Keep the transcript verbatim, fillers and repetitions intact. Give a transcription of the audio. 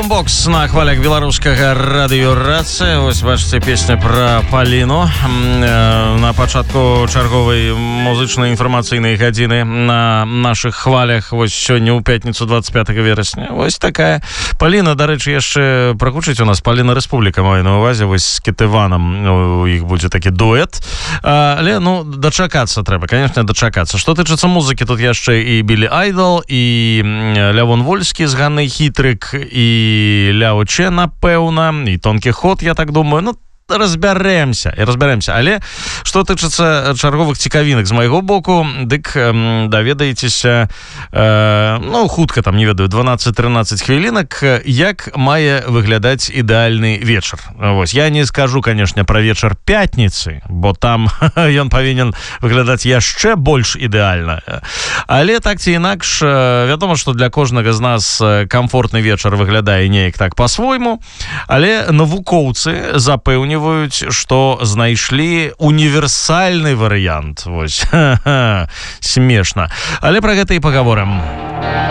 Бумбокс на хвалях беларускага радыёрацыі. Вось бачыце, песня пра Паліну на пачатку чарговай музычнай інфармацыйнай гадзіны на нашых хвалях. Вось сёння ў пятніцу двадцать пятого верасня. Вось такая Паліна, дарэчы, яшчэ прагучыць у нас Паліна Рэспубліка, маю на увазе, вось з Кітыванам у іх будзе такі дуэт. Але, ну, дачакацца трэба, конечно, дачакацца. Што тычыцца музыкі, тут яшчэ і Білі Айдол, і Лявон Вольскі з Ганнай Хітрык, і Ляо Че, напэўна, і Тонкі Ход, я так думаю. Ну, разбярэмся, і разбярэмся. Але што тычыцца чарговых цікавінак з майго боку, дык э, даведаецеся, э, ну, хутка, там, не ведаю, дванаццаць-трынаццаць хвілінак, як мае выглядаць ідэальны вечар. Вось, я не скажу, канешне, пра вечар пятніцы, бо там ён павінен выглядаць яшчэ больш ідэальна. Але так ці інакш, вядома, што для кожнага з нас камфортны вечар выглядае неяк так па-свойму, але навукоўцы запэўніваюць, што знайшлі універсальны варыянт. Вось, смешна. Але пра гэта і пагаворым.